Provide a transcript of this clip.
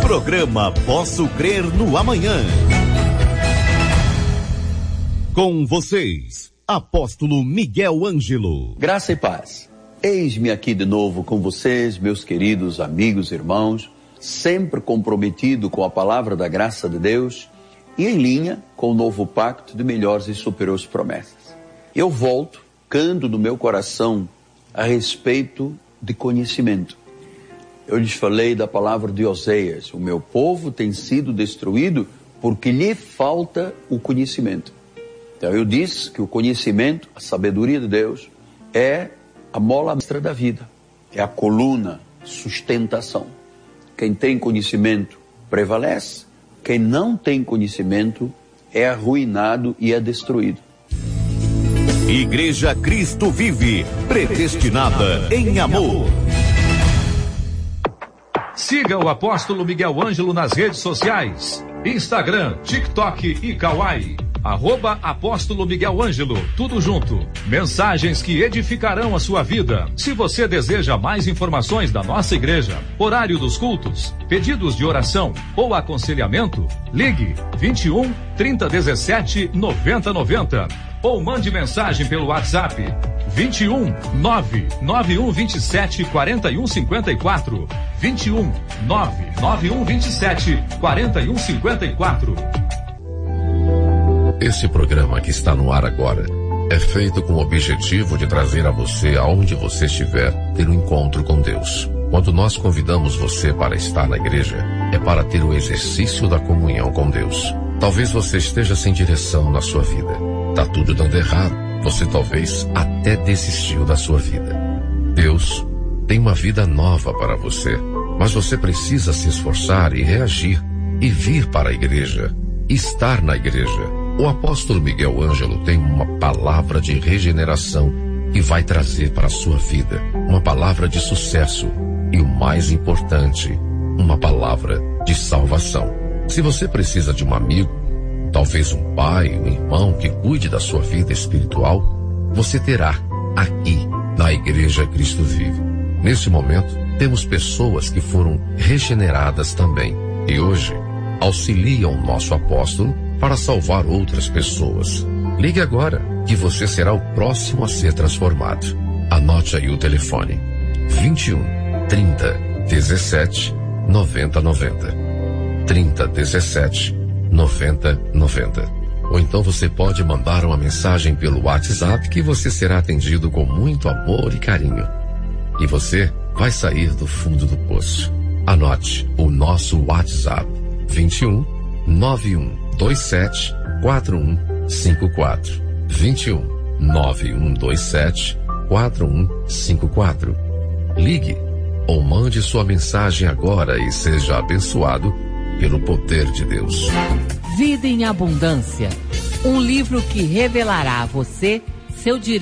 Programa Posso Crer no Amanhã. Com vocês, Apóstolo Miguel Ângelo. Graça e paz. Eis-me aqui de novo com vocês, meus queridos amigos e irmãos, sempre comprometido com a palavra da graça de Deus e em linha com o novo pacto de melhores e superiores promessas. Eu volto, cando no meu coração a respeito de conhecimento. Eu lhes falei da palavra de Oséias: o meu povo tem sido destruído porque lhe falta o conhecimento. Então eu disse que o conhecimento, a sabedoria de Deus, é a mola mestra da vida, é a coluna, sustentação. Quem tem conhecimento prevalece, quem não tem conhecimento é arruinado e é destruído. Igreja Cristo Vive, predestinada em amor. Siga o Apóstolo Miguel Ângelo nas redes sociais: Instagram, TikTok e Kawaii. @Apóstolo Miguel Ângelo, tudo junto. Mensagens que edificarão a sua vida. Se você deseja mais informações da nossa igreja, horário dos cultos, pedidos de oração ou aconselhamento, ligue 21 3017 9090 ou mande mensagem pelo WhatsApp 21 99127 4154. 21 99127 4154. Esse programa que está no ar agora é feito com o objetivo de trazer a você, aonde você estiver, ter um encontro com Deus. Quando nós convidamos você para estar na igreja, é para ter o exercício da comunhão com Deus. Talvez você esteja sem direção na sua vida. Tá tudo dando errado. Você talvez até desistiu da sua vida. Deus tem uma vida nova para você, mas você precisa se esforçar e reagir e vir para a igreja, estar na igreja. O apóstolo Miguel Ângelo tem uma palavra de regeneração que vai trazer para a sua vida uma palavra de sucesso e, o mais importante, uma palavra de salvação. Se você precisa de um amigo, talvez um pai, um irmão que cuide da sua vida espiritual, você terá aqui na Igreja Cristo Vive. Neste momento, temos pessoas que foram regeneradas também e hoje auxiliam o nosso apóstolo para salvar outras pessoas. Ligue agora, que você será o próximo a ser transformado. Anote aí o telefone: 21 30 17 90 90. 30 17 90 90. Ou então você pode mandar uma mensagem pelo WhatsApp, que você será atendido com muito amor e carinho. E você vai sair do fundo do poço. Anote o nosso WhatsApp: 21 91 27 4154. 21 9127 4154. Ligue ou mande sua mensagem agora e seja abençoado pelo poder de Deus. Vida em Abundância, um livro que revelará a você seu direito